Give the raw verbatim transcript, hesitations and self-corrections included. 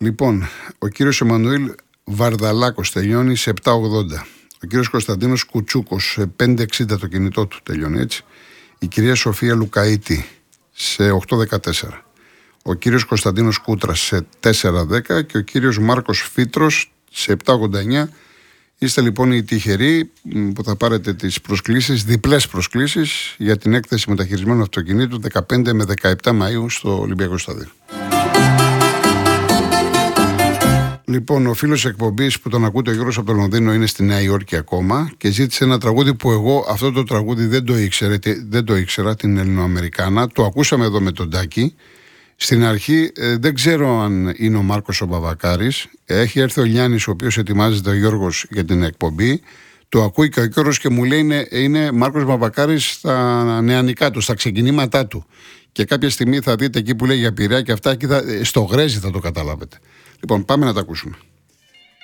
Λοιπόν, ο κύριος Εμμανουήλ Βαρδαλάκος τελειώνει σε επτά ογδόντα. Ο κύριος Κωνσταντίνος Κουτσούκος σε πέντε εξήντα το κινητό του τελειώνει έτσι. Η κυρία Σοφία Λουκαΐτη σε οκτώ δεκατέσσερα. Ο κύριος Κωνσταντίνος Κούτρας σε τέσσερα δέκα και ο κύριος Μάρκος Φίτρος σε επτά ογδόντα εννιά. Είστε λοιπόν οι τυχεροί που θα πάρετε τις προσκλήσεις, διπλές προσκλήσεις για την έκθεση μεταχειρισμένου αυτοκινήτου δεκαπέντε με δεκαεπτά Μαΐου στο Ολυμπιακό Στάδιο. Λοιπόν, ο φίλος εκπομπής που τον ακούτε, ο Γιώργος από το Λονδίνο, είναι στη Νέα Υόρκη ακόμα και ζήτησε ένα τραγούδι που εγώ αυτό το τραγούδι δεν το ήξερα, δεν το ήξερα την Ελληνοαμερικάνα. Το ακούσαμε εδώ με τον Τάκη. Στην αρχή ε, δεν ξέρω αν είναι ο Μάρκος ο Μπαβακάρης. Έχει έρθει ο Λιάννης, ο οποίος ετοιμάζεται, ο Γιώργος, για την εκπομπή. Το ακούει και ο Γιώργος και μου λέει είναι, είναι Μάρκος Μπαβακάρης στα νεανικά του, στα ξεκινήματά του. Και κάποια στιγμή θα δείτε εκεί που λέει για Πειραιά και αυτά, εκεί θα, στο Γρέζι θα το καταλάβετε. Λοιπόν, πάμε να τα ακούσουμε.